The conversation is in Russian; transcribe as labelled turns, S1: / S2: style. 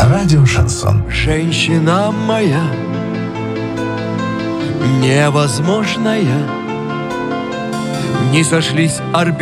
S1: Радио «Шансон».
S2: Женщина моя, невозможная, не сошлись орбиты